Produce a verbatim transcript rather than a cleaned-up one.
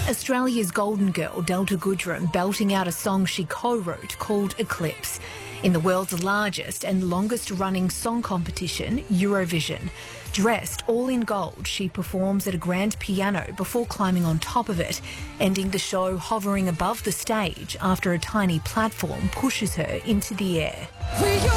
Australia's golden girl, Delta Goodrem, belting out a song she co-wrote called Eclipse in the world's largest and longest-running song competition, Eurovision. Dressed all in gold, she performs at a grand piano before climbing on top of it, ending the show hovering above the stage after a tiny platform pushes her into the air.